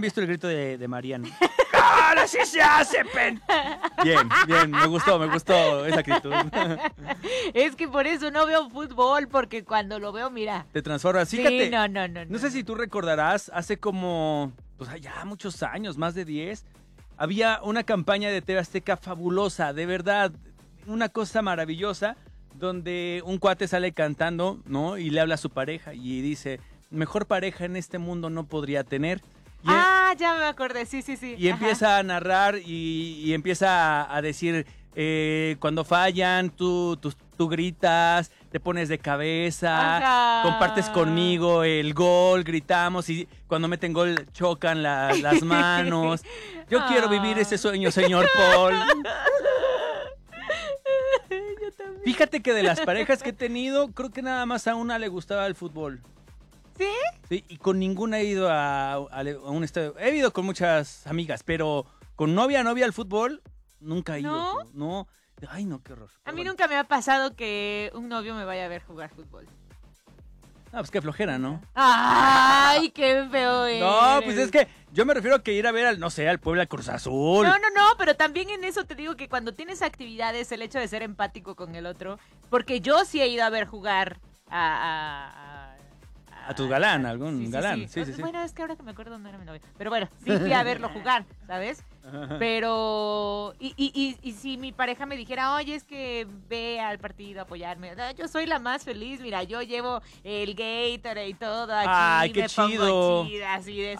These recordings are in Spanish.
visto el grito de Mariano. ¡Ahora sí se hace, pen! Bien, me gustó esa actitud. Es que por eso no veo fútbol, porque cuando lo veo, mira. Te transformas, fíjate. Sí, no sé si tú recordarás, hace como, pues ya muchos años, más de 10, había una campaña de TV Azteca fabulosa, de verdad, una cosa maravillosa, donde un cuate sale cantando, ¿no? Y le habla a su pareja y dice, mejor pareja en este mundo no podría tener. Ya me acordé, sí. Y empieza a narrar y empieza a decir, cuando fallan, tú gritas, te pones de cabeza, compartes conmigo el gol, gritamos y cuando meten gol chocan las manos. Yo quiero vivir ese sueño, señor Paul. Yo también. Fíjate que de las parejas que he tenido, creo que nada más a una le gustaba el fútbol. ¿Sí? Sí, y con ninguna he ido a un estadio. He ido con muchas amigas, pero con novia al fútbol, nunca he ido. ¿No? No. Ay, no, qué horror. A mí nunca me ha pasado que un novio me vaya a ver jugar fútbol. Ah, pues qué flojera, ¿no? Ay, qué feo eres. No, pues es que yo me refiero a que ir a ver al Puebla Cruz Azul. No, pero también en eso te digo que cuando tienes actividades, el hecho de ser empático con el otro, porque yo sí he ido a ver jugar a tu galán, algún galán. Sí. Bueno, es que ahora que me acuerdo no era mi novio. Pero bueno, sí fui a verlo jugar, ¿sabes? Pero, y si mi pareja me dijera, oye, es que ve al partido a apoyarme, no, yo soy la más feliz, mira, yo llevo el Gatorade y todo aquí. Ay, qué me chido. pongo chida, así de,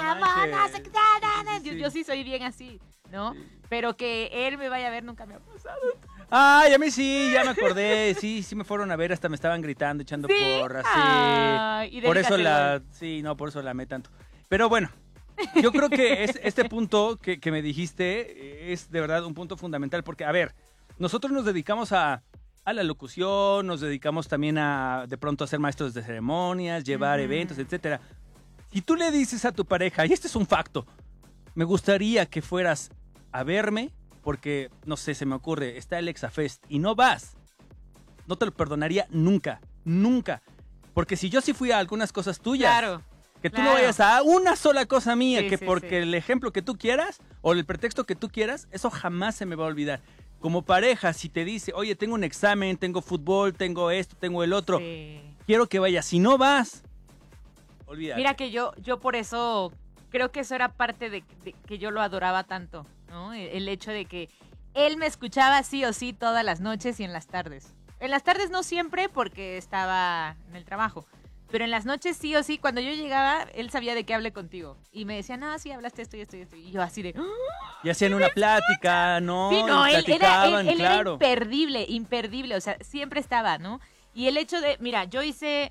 Sí. yo sí soy bien así, ¿no? Sí. Pero que él me vaya a ver nunca me ha pasado. Ay, a mí sí, ya me acordé. Sí me fueron a ver, hasta me estaban gritando, echando porras. Sí. Ay, por eso por eso la amé tanto. Pero bueno, yo creo que este punto que me dijiste es de verdad un punto fundamental. Porque, a ver, nosotros nos dedicamos a la locución, nos dedicamos también a de pronto a ser maestros de ceremonias, llevar eventos, etcétera. Si tú le dices a tu pareja, y este es un facto, me gustaría que fueras a verme, porque, no sé, se me ocurre, está el Exafest y no vas, no te lo perdonaría nunca. Porque si yo sí fui a algunas cosas tuyas, que tú no vayas a una sola cosa mía, porque el ejemplo que tú quieras o el pretexto que tú quieras, eso jamás se me va a olvidar. Como pareja, si te dice, oye, tengo un examen, tengo fútbol, tengo esto, tengo el otro, quiero que vayas. Si no vas, olvídate. Mira que yo por eso creo que eso era parte de que yo lo adoraba tanto, ¿no? El hecho de que él me escuchaba sí o sí todas las noches y en las tardes. En las tardes no siempre porque estaba en el trabajo, pero en las noches sí o sí, cuando yo llegaba, él sabía de qué hablé contigo. Y me decía, no, sí, hablaste esto y esto y esto. Y yo así de... Y hacían una plática, ¿no? Sí, no, él claro. era imperdible, o sea, siempre estaba, ¿no? Y el hecho de, mira, yo hice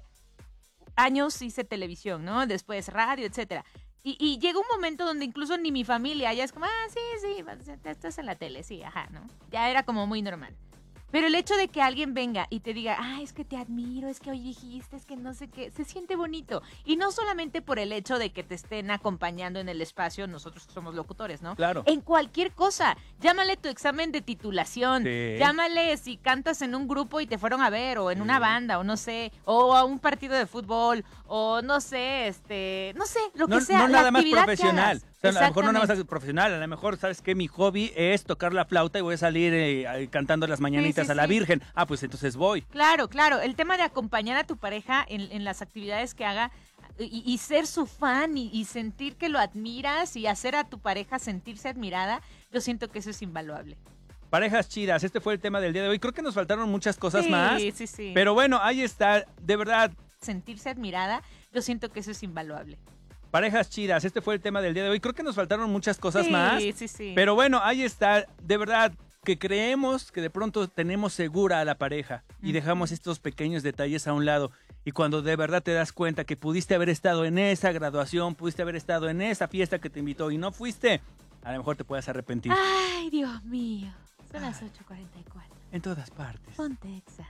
televisión, ¿no? Después radio, etcétera. Y llega un momento donde incluso ni mi familia, ya es como, sí, estás en la tele, sí, ajá, ¿no? Ya era como muy normal. Pero el hecho de que alguien venga y te diga, es que te admiro, es que hoy dijiste, es que no sé qué, se siente bonito. Y no solamente por el hecho de que te estén acompañando en el espacio, nosotros somos locutores, ¿no? Claro. En cualquier cosa. Llámale tu examen de titulación. Sí. Llámale si cantas en un grupo y te fueron a ver, o en una banda, o no sé, o a un partido de fútbol, o no sé, lo que sea. No nada más profesional. O sea, a lo mejor no nada más profesional, a lo mejor, ¿sabes qué? Mi hobby es tocar la flauta y voy a salir cantando las mañanitas a la Virgen. Pues entonces voy. Claro. El tema de acompañar a tu pareja en las actividades que haga y ser su fan y sentir que lo admiras y hacer a tu pareja sentirse admirada, yo siento que eso es invaluable. Parejas chidas, este fue el tema del día de hoy. Creo que nos faltaron muchas cosas más. Sí. Pero bueno, ahí está, de verdad. Sentirse admirada, yo siento que eso es invaluable. Parejas chidas, este fue el tema del día de hoy. Creo que nos faltaron muchas cosas más. Sí. Pero bueno, ahí está, de verdad, que creemos que de pronto tenemos segura a la pareja y dejamos estos pequeños detalles a un lado. Y cuando de verdad te das cuenta que pudiste haber estado en esa graduación, pudiste haber estado en esa fiesta que te invitó y no fuiste, a lo mejor te puedes arrepentir. Ay, Dios mío. Son las 8:44. En todas partes. Ponte Exa.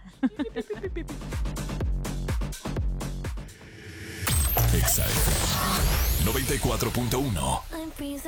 Exa 94.1